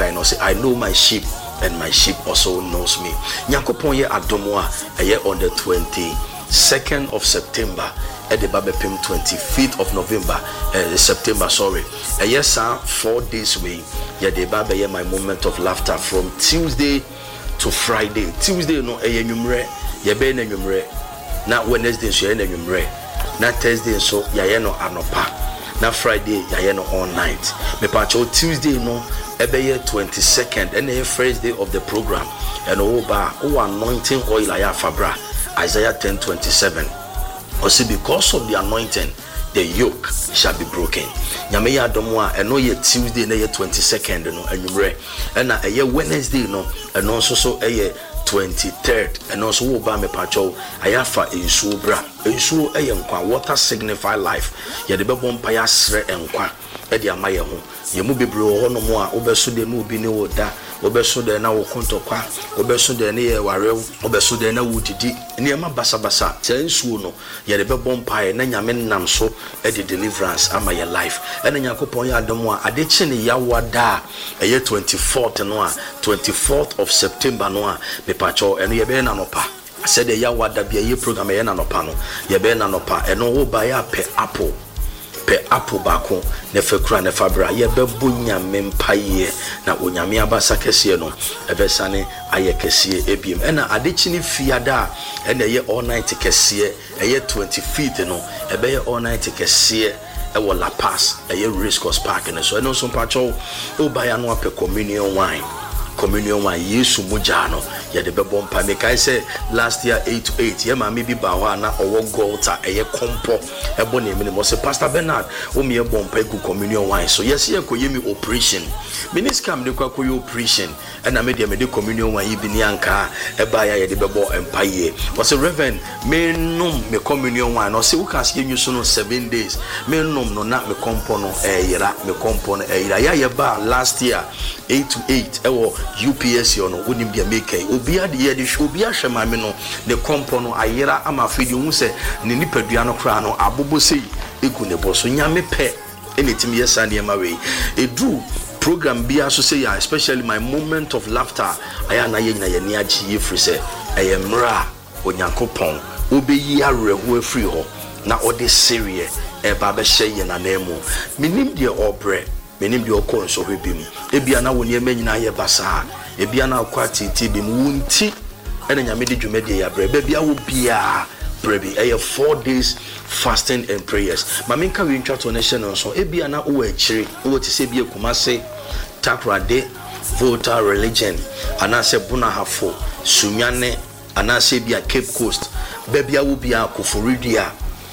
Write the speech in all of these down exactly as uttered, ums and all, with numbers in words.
crying or say I know my sheep and my sheep also knows me. Nyankopon ye adomo a ye on the twenty-second of September at the Babepim twenty-fifth of November uh, September sorry a yes sir four days away yeah the Baba ye my moment of laughter from Tuesday to Friday. Tuesday no a numre ye be na numre na Wednesday so ye na numre na Thursday so ye no anopa na Friday ye no all night me pacho Tuesday no ebe twenty-second and the first day of the program and over oh anointing oil aya fabra Isaiah ten twenty-seven. Also because of the anointing the yoke shall be broken. Nyame ya domo a eno ye Tuesday na ye twenty-second no anwure and na ye Wednesday no and also so ye twenty-third and also wo ba me pacho ayafa ensuo bra ensuo eye nkwa water signify life ye de bebo mpa ya sre enkwa e de amaye ho ye mu bebre ho no mo a obeso de no obi ne wo da obeso de na wo kontokwa obeso de ne ye warew obeso de na wo didi ne ma basa basa ensuo no ye de bebo mpa ye na nyame nam so e de deliverance ama ye life e na Yakopon ya adomo a ade chi ne yawada e ye twenty-fourth no a twenty-fourth of September no a me pacho eno ye be na nopa I said the yawada bia ye program ye na nopa no ye be na nopa eno wo ba ya pe apple pe apple bako ne fekura ne fabra ye be bonya mempaye na onyame abasa kese no ebesane aye kese ebiem ena adechi ni fiada ena ye all night kese eye twenty-fifth no ebe ye all night kese e wo La Paz eye Race Course Park ne so eno so pacho o ba ya no ape communion wine communion wine Yesu mujano ye de bebo mpa me kai say last year eight to eight ye ma me bi ba ho na owo golta eye kompo ebo na emi mo say Pastor Bernard o me e bo mpa ku communion wine so yes ye ko ye mi operation minis kam de kwa ko ye operation and na me de me de communion wine bi ni anka e ba ya ye de bebo mpa ye o say Reverend me num me communion wine no say u kan say nyu no seven days me num no na me kompo no e yira me kompo no e yira ya ye ba last year eight to eight e wo U P S yo no wonim bia make obi ade ye de obi ahwe mame no ne kompo no ayera ama fidi hu se ne nipadua no kra no abobo sei egu ne boso nyame pe anytime yesa ne ma we edu program bia so say especially my moment of laughter aya na ye nyina ye ni agi ye free se eye mra onyankopon obeyi arehu afri ho na ode serie e ba be hye ye na nemu minim de obre menim de okon so hwebim ebia na woni emanyina ye basa ebia na akwati ti bim wunti ene nyame de dwumade ya bre bia wo bia brebi eh four days fasting and prayers maminka we ntwa to nation so ebia na wo akire wo ti se bia kumase takrade voter religion anase bunahafo sunyane anase bia Cape Coast bia wo bia koforidua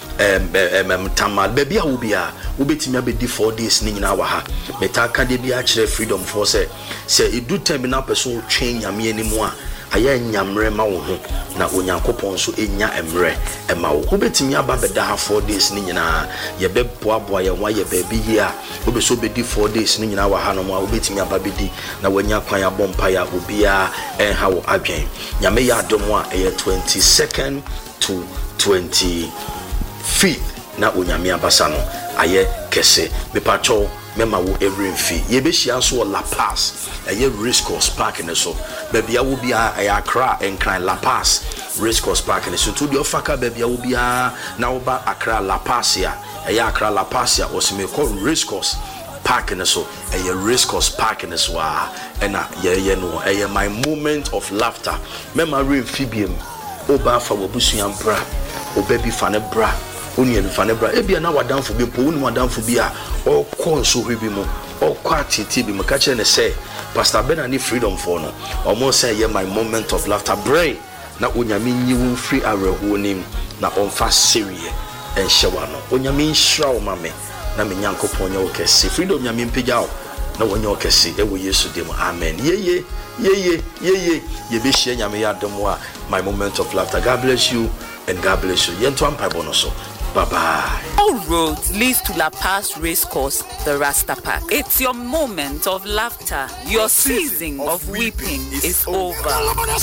em em tamal bia wo bia wo betimi abedi four days ni nyina wa ha metaka de bia kire freedom for say say edu time na person twen nyame animu a aya nyamre ma wo ho na onyankopon so enya emre ema wo betimi aba beda ha four days ni nyina ye beboa boa ye wa ye ba bi ya wo be so bedi four days ni nyina wa ha no ma wo betimi aba bedi na wanya kwan ya bompa ya obia en ha wo adwen nyame ya adomo a ye twenty-second to twenty-fifth na onyame abasa no aye kese me pacho mema wo every fee ye be hia so La Paz aye Race Course Park ne so bebia wo bia aye Accra enkran La Paz Race Course Park ne so to the ofaka bebia wo bia na wo ba Accra La Paz ya aye Accra La Paz ya o se me call Race Course Park ne so aye Race Course Park ne so a na ye ye no aye my moment of laughter mema re fibiem oba fa wo busuan bra obabi fa ne bra oni enfa ne bra ebia na wadanfo bi po oni wadanfo bi a o konso hwebi mu o kwatiti bi makache ne say Pastor Bernard ni freedom for no omo say ye my moment of laughter bray na onyame nyiwu free areho nim na onfa serie enhyewa no onyame nhira o mame na me nyankopon nya okese freedom nyame mpegya o na wonya okese e wo Yesu dem amen yeye yeye yeye ye be hye nyame ya dom a my moment of laughter. God bless you and God bless you yento ampa bonoso. Bye bye. All roads leads to La Paz Race Course, the Rasta Park. It's your moment of laughter. Your season of weeping is over.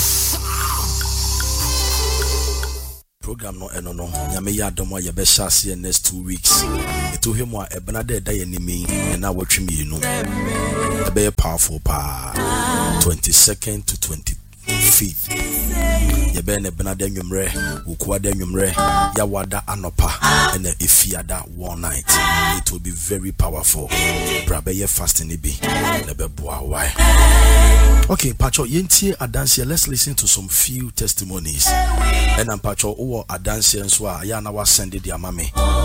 Program no eno no nyame ya domo ye be shase next two weeks. Eto hemu a ebna de da ye nimi na watwe mienu. Be powerful pa. twenty-second to twenty-fifth. Yebene benade nyumre, ukwade nyumre, yawada anopa, and ifiada one night. It will be very powerful. Brabeye fasting ibi, nebe boa why. Okay, Pacho Yenti Adansia, let's listen to some few testimonies. And I'm Pacho Owo Adansia and Swa, Yana was sending their mammy.